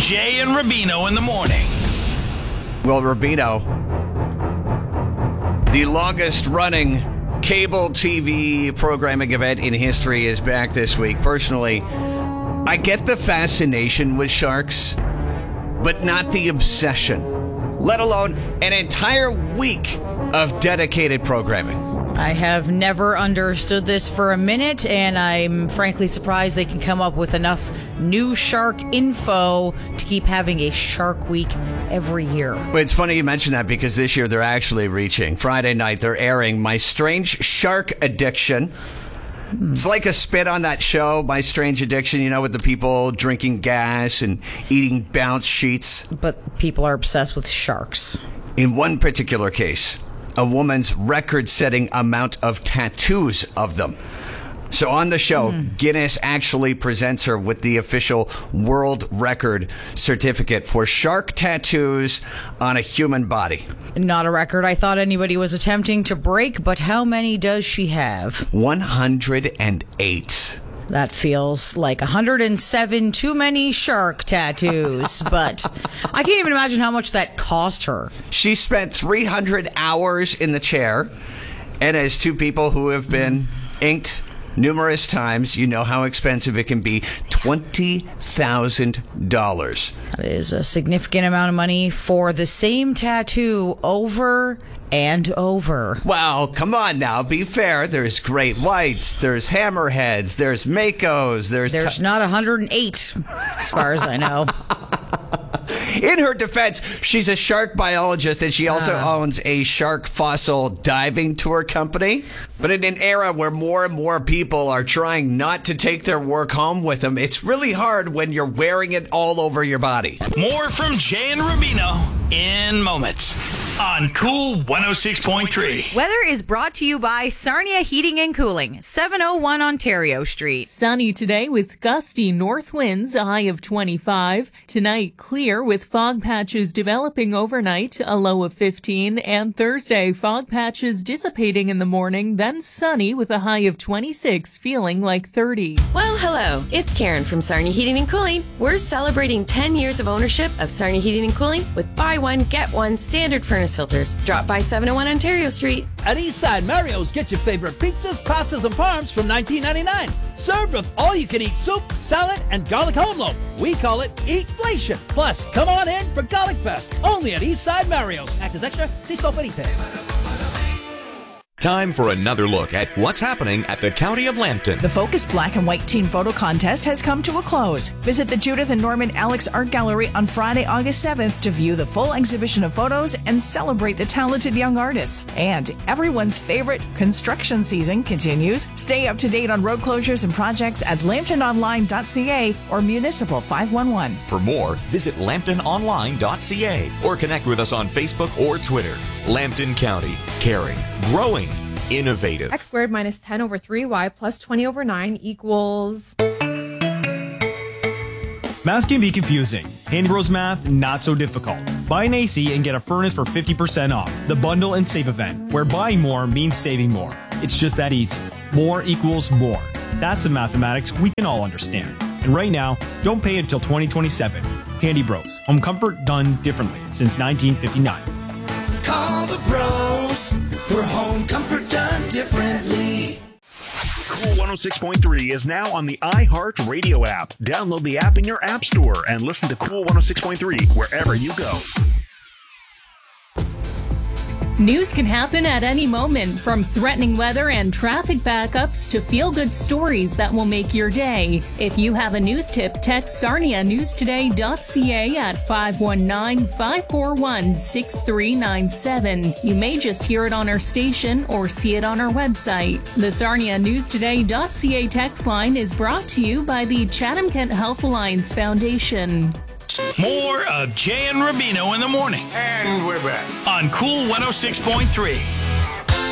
Jay and Rubino in the morning. Well, Rubino, the longest running cable TV programming event in history is back this week. Personally, I get the fascination with sharks, but not the obsession, let alone an entire week of dedicated programming. I have never understood this for a minute, and I'm frankly surprised they can come up with enough new shark info to keep having a Shark Week every year. Well, it's funny you mention that because this year they're actually reaching. Friday night, they're airing My Strange Shark Addiction. It's like a spin on that show, My Strange Addiction, you know, with the people drinking gas and eating bounce sheets. But people are obsessed with sharks. In one particular case, a woman's record-setting amount of tattoos of them. So on the show, Guinness actually presents her with the official world record certificate for shark tattoos on a human body. Not a record I thought anybody was attempting to break, but how many does she have? 108. That feels like 107 too many shark tattoos, but I can't even imagine how much that cost her. She spent 300 hours in the chair, and as two people who have been inked numerous times, you know how expensive it can be. $20,000. That is a significant amount of money for the same tattoo over and over. Well, come on now, be fair. There's great whites, there's hammerheads, there's makos, there's not 108, as far as I know. In her defense, she's a shark biologist, and she also owns a shark fossil diving tour company. But in an era where more and more people are trying not to take their work home with them, it's really hard when you're wearing it all over your body. More from Jay and Rubino in moments on Cool 106.3. Weather is brought to you by Sarnia Heating and Cooling, 701 Ontario Street. Sunny today with gusty north winds, a high of 25. Tonight, clear with fog patches developing overnight, a low of 15. And Thursday, fog patches dissipating in the morning, then sunny with a high of 26, feeling like 30. Well, hello. It's Karen from Sarnia Heating and Cooling. We're celebrating 10 years of ownership of Sarnia Heating and Cooling with buy one, get one standard furnace filters. Drop by 701 Ontario Street. At Eastside Mario's, get your favorite pizzas, pastas, and parms from $19.99. Served with all-you-can-eat soup, salad, and garlic home loaf. We call it Eatflation. Plus, come on in for Garlic Fest, only at Eastside Mario's. Access extra, si sto felice. Time for another look at what's happening at the County of Lambton. The Focus Black and White Teen Photo Contest has come to a close. Visit the Judith and Norman Alex Art Gallery on Friday, August 7th to view the full exhibition of photos and celebrate the talented young artists. And everyone's favorite construction season continues. Stay up to date on road closures and projects at lambtononline.ca or Municipal 511. For more, visit lambtononline.ca or connect with us on Facebook or Twitter. Lambton County, caring, growing, innovative. X squared minus 10 over 3y plus 20 over 9 equals... Math can be confusing. Handy Bros Math, not so difficult. Buy an AC and get a furnace for 50% off. The Bundle and Save event, where buying more means saving more. It's just that easy. More equals more. That's the mathematics we can all understand. And right now, don't pay until 2027. Handy Bros. Home comfort done differently since 1959. Call the pros for home comfort done differently. Cool 106.3 is now on the iHeart Radio app. Download the app in your app store and listen to Cool 106.3 wherever you go. News can happen at any moment, from threatening weather and traffic backups to feel-good stories that will make your day. If you have a news tip, text sarnianewstoday.ca at 519-541-6397. You may just hear it on our station or see it on our website. The sarnianewstoday.ca text line is brought to you by the Chatham-Kent Health Alliance Foundation. More of Jay and Rubino in the morning. And we're back on Cool 106.3.